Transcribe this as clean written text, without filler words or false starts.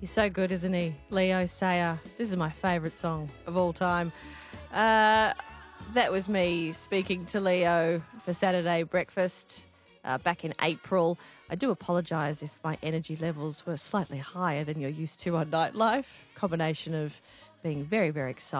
He's so good, isn't he? Leo Sayer. This is my favourite song of all time. That was me speaking to Leo for Saturday Breakfast back in April. I do apologise if my energy levels were slightly higher than you're used to on Nightlife. Combination of being very, very excited